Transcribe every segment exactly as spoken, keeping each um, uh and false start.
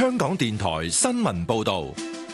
香港電台新聞報道。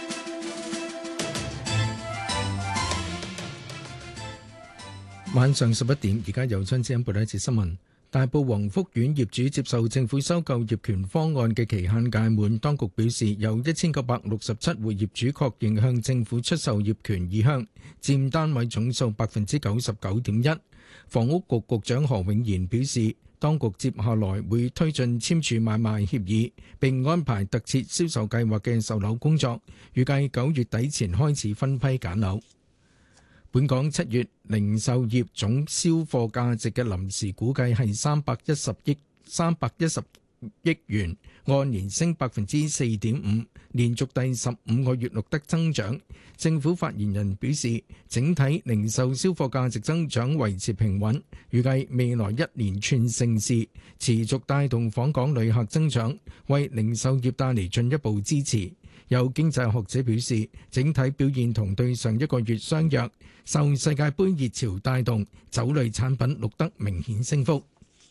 晚上十一點，而家由張子欣報道一節新聞。大埔宏福苑業主接受政府收購業權方案嘅期限屆滿，當局表示有一千九百六十七戶業主確認向政府出售業權意向，佔單位總數百分之九十九點一。房屋局局長何永賢表示，當局接下來會推進簽署買賣協議，並安排特設銷售計劃嘅售樓工作，預計九月底前開始分批揀樓。本港七月零售業總銷貨價值嘅臨時估計係三百一十億三百一十億元，按年升百分之四點五，連續第十五個月錄得增長。政府發言人表示，整體零售銷貨價值增長維持平穩，預計未來一連串盛事持續帶動訪港旅客增長，為零售業帶嚟進一步支持。有經濟學者表示，整體表現同對上一個月相若，受世界盃熱潮帶動，酒類產品錄得明顯升幅。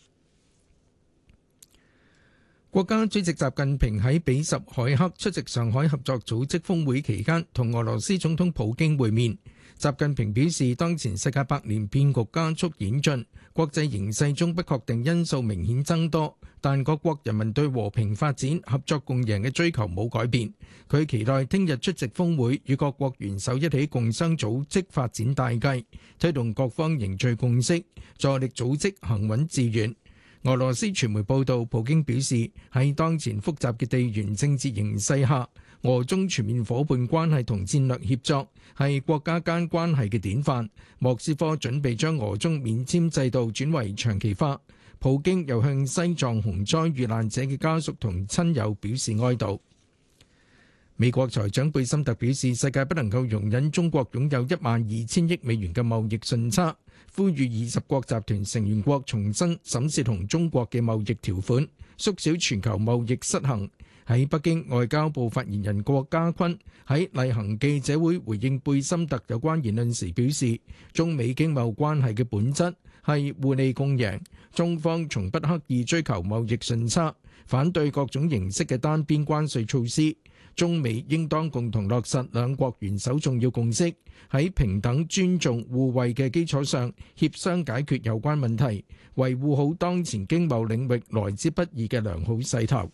國家主席習近平喺比什凱克出席上海合作組織峰會期間，同俄羅斯總統普京會面。習近平表示，當前世界百年變局加速演進，國際形勢中不確定因素明顯增多，但各國人民對和平發展、合作共贏嘅追求冇改變。佢期待聽日出席峰會，與各國元首一起共商組織發展大計，推動各方凝聚共識，助力組織行穩致遠。俄羅斯傳媒報道，普京表示，喺當前複雜嘅地緣政治形勢下，俄中全面夥伴關係同戰略協作係國家間關係嘅典範。莫斯科準備將俄中免簽制度轉為長期化。普京又向西藏洪災遇難者嘅家屬同親友表示哀悼。美國財長貝森特表示，世界不能夠容忍中國擁有一萬二千億美元嘅貿易順差，呼籲二十國集團成員國重新審視同中國嘅貿易條款，縮小全球貿易失衡。喺北京，外交部發言人郭家坤喺例行記者會回應貝森特有關言論時表示，中美經貿關係嘅本質係互利共贏，中方從不刻意追求貿易順差，反對各種形式嘅單邊關稅措施。中美應當共同落實兩國元首重要共識，喺平等、尊重、互惠嘅基礎上協商解決有關問題，維護好當前經貿領域來之不易嘅良好勢頭。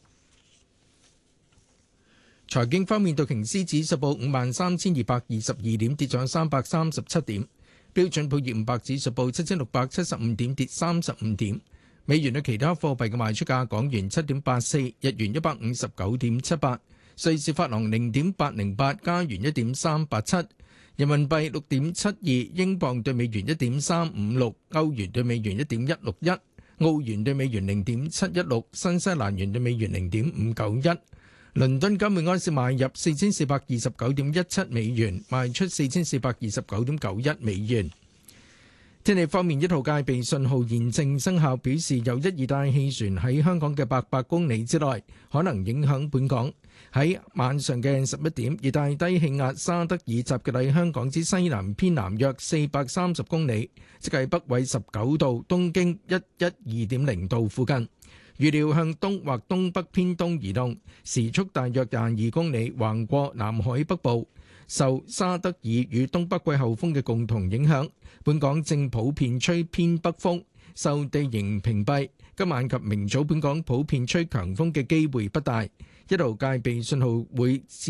財經方面，道瓊斯指數報五萬三千二百二十二點，跌咗三百三十七點；標準普爾五百指數報七千六百七十五點，跌三十五點。美元對其他貨幣嘅賣出價：港元七點八四，日元一百五十九點七八，瑞士法郎零點八零八，加元一點三八七，人民幣六點七二，英鎊對美元一點三五六，歐元對美元一點一六一，澳元對美元零點七一六，新西蘭元對美元零點五九一。倫敦金每盎司買入四千四百二十九點一七美元，賣出四千四百二十九點九一美元。天氣方面，一號戒備信號現正生效，表示有一熱帶氣旋喺香港嘅八百公里之內，可能影響本港。喺晚上嘅十一點，熱帶低氣壓沙德爾集結喺香港之西南偏南約四百三十公里，即係北緯十九度、東經一一二點零度附近。預料向東或東北偏東移動，時速大約廿二公里，橫過南海北部。受沙德爾與東北季候風嘅共同影響，本港正普遍吹偏北風。受地形屏蔽，今晚及明早本港普遍吹強風嘅機會不大。一號戒備信號會